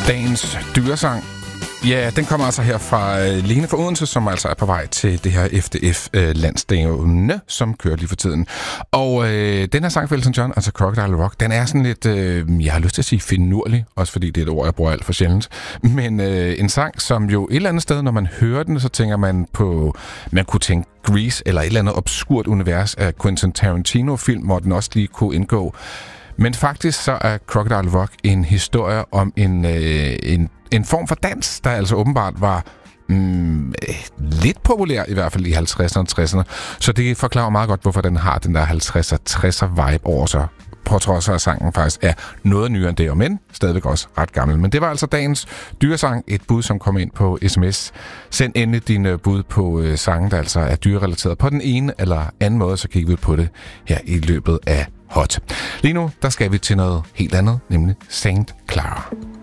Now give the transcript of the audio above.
Dagens dyresang. Ja, den kommer altså her fra Lene fra Odense, som altså er på vej til det her FDF-landsstævne, som kører lige for tiden. Og den her sang for Elton John, altså Crocodile Rock, den er sådan lidt, jeg har lyst til at sige finurlig, også fordi det er et ord, jeg bruger alt for sjældent. Men en sang, som jo et eller andet sted, når man hører den, så tænker man på, man kunne tænke Grease, eller et eller andet obskurt univers af Quentin Tarantino-film, hvor den også lige kunne indgå. Men faktisk så er Crocodile Rock en historie om en form for dans, der altså åbenbart var lidt populær, i hvert fald i 50'erne og 60'erne. Så det forklarer meget godt, hvorfor den har den der 50'er, 60'er vibe over sig. På trods af, at sangen faktisk er noget nyere end det, men stadigvæk også ret gammel. Men det var altså dagens dyresang, et bud, som kom ind på sms. Send endelig dine bud på sangen, der altså er dyrerelateret på den ene eller anden måde, så kigger vi på det her i løbet af Hot. Lige nu, der skal vi til noget helt andet, nemlig Saint Clara.